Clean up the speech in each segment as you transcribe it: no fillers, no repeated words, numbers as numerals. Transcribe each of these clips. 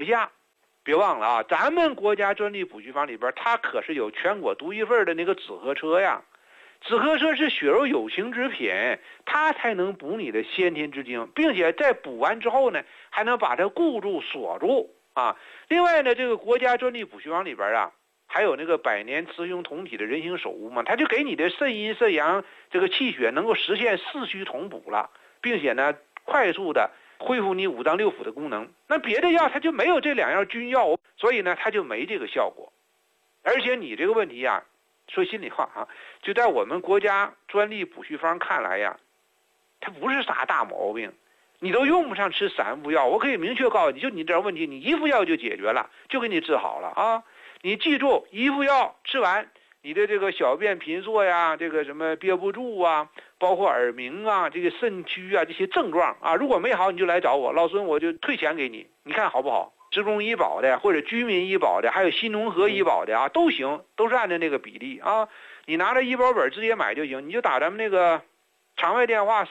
下，别忘了啊，咱们国家专利补虚方里边，它可是有全国独一份的那个紫河车呀。紫河车是血肉有情之品，它才能补你的先天之精，并且在补完之后呢，还能把它固住锁住啊。另外呢，这个国家专利补虚方里边啊，还有那个百年雌雄同体的人形手物嘛，它就给你的肾阴肾阳这个气血能够实现四虚同补了，并且呢，快速的恢复你五脏六腑的功能。那别的药它就没有这两样君药，所以呢，它就没这个效果。而且你这个问题呀，说心里话啊，就在我们国家专利补虚方看来呀，它不是啥大毛病，你都用不上吃3副药。我可以明确告诉你，就你这问题，你1副药就解决了，就给你治好了啊。你记住，1副药吃完，你的这个小便频数呀，这个什么憋不住啊，包括耳鸣啊，这个肾虚啊，这些症状啊，如果没好，你就来找我，老孙我就退钱给你，你看好不好？职工医保的或者居民医保的，还有新农合医保的啊，都行，都是按照那个比例啊。你拿着医保本直接买就行，你就打咱们那个场外电话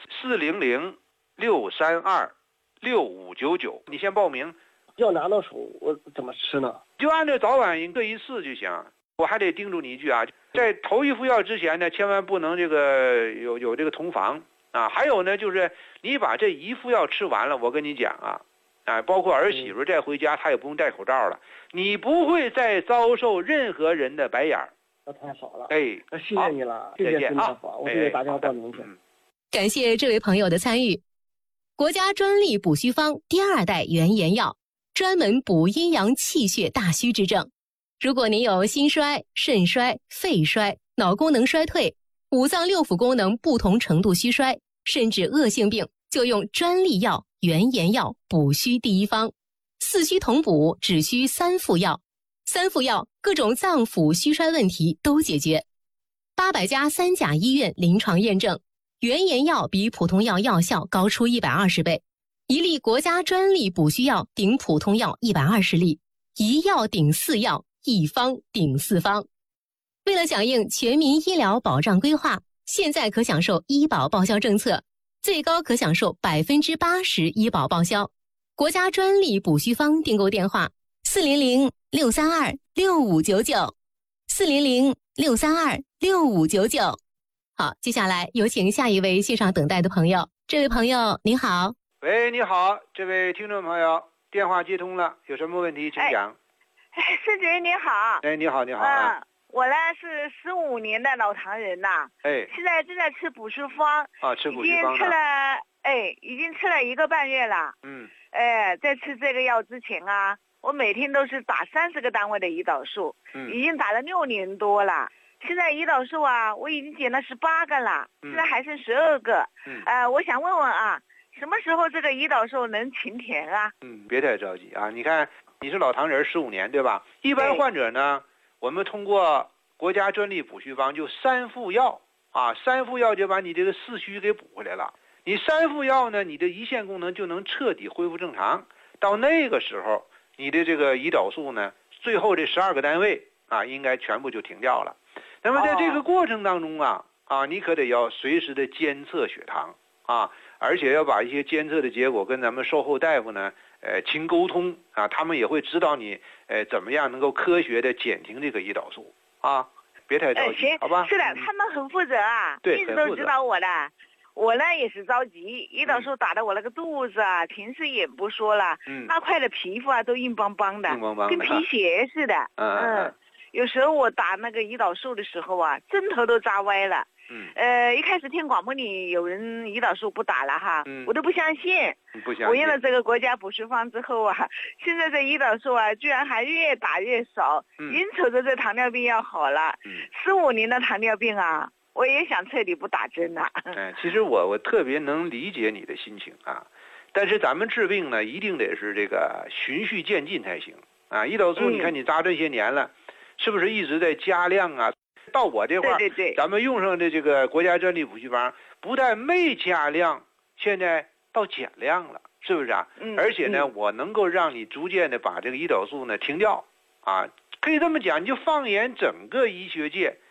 400-632-6599，你先报名。 药拿到手我怎么吃呢？ 就按照早晚各1次就行。我还得叮嘱你一句啊，在头1副药之前呢，千万不能这个有这个同房啊。还有呢，就是你把这1副药吃完了，我跟你讲啊。包括儿媳妇再回家，她也不用戴口罩了，你不会再遭受任何人的白眼儿。 那太好了， 哎， 那谢谢你了，谢谢孙大夫，我给大家报名去。 感谢这位朋友的参与。国家专利补虚方第2代原研药，专门补阴阳气血大虚之症。如果您有心衰、肾衰、肺衰、脑功能衰退、五脏六腑功能不同程度虚衰，甚至恶性病，就用专利药原研药补虚第1方，四虚同补，只需3副药，3副药各种脏腑虚衰问题都解决。800家3甲医院临床验证，原研药比普通药药效高出120倍，1粒国家专利补虚药顶普通药120粒，1药顶4药，1方顶4方。为了响应全民医疗保障规划，现在可享受医保报销政策，最高可享受80%医保报销。国家专利补虚方订购电话400-632-6599，400-632-6599。好，接下来有请下一位线上等待的朋友。这位朋友您好。 喂，你好，这位听众朋友，电话接通了，有什么问题请讲。 孙主任你好。 哎，你好，你好啊。 我呢是15年的老唐人呐，现在正在吃补虚方啊， 吃补虚方已经吃了1个半月了。在吃这个药之前啊，我每天都是打30个单位的胰岛素，已经打了6年多了。现在胰岛素啊，我已经减了18个了，现在还剩12个。我想问问啊，什么时候这个胰岛素能停填啊？ 别太着急啊，你看你是老唐人15年对吧？一般患者呢，我们通过国家专利补虚方就3副药啊，3副药就把你这个四虚给补回来了。你3副药呢，你的胰腺功能就能彻底恢复正常。到那个时候，你的这个胰岛素呢，最后这12个单位啊，应该全部就停掉了。那么在这个过程当中啊，你可得要随时的监测血糖啊，而且要把一些监测的结果跟咱们售后大夫呢，勤沟通啊，他们也会指导你，怎么样能够科学的减停这个胰岛素啊，别太着急，好吧？ 是的，他们很负责啊，一直都指导我的。我呢也是着急，胰岛素打的我那个肚子啊，平时也不说了，那块的皮肤啊都硬邦邦的，跟皮鞋似的。有时候我打那个胰岛素的时候啊，针头都扎歪了。一开始听广播里有人胰岛素不打了哈，我都不相信。我用了这个国家补虚方之后啊，现在这胰岛素啊，居然还越打越少，眼瞅着这糖尿病要好了。15年的糖尿病啊，我也想彻底不打针了。 其实我特别能理解你的心情啊，但是咱们治病呢，一定得是这个循序渐进才行啊。胰岛素你看你扎这些年了，是不是一直在加量啊？到我这块儿，咱们用上的这个国家专利补虚方，不但没加量，现在到减量了，是不是啊？而且呢，我能够让你逐渐的把这个胰岛素呢停掉啊。可以这么讲，你就放眼整个医学界，